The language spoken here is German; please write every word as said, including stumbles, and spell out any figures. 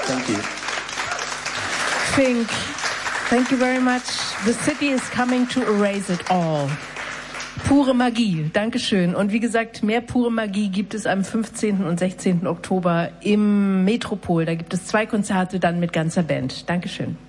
Thank you. Fink, thank you very much. The city is coming to erase it all. Pure Magie, Dankeschön. Und wie gesagt, mehr pure Magie gibt es am fünfzehnten und sechzehnten Oktober im Metropol. Da gibt es zwei Konzerte dann mit ganzer Band. Dankeschön.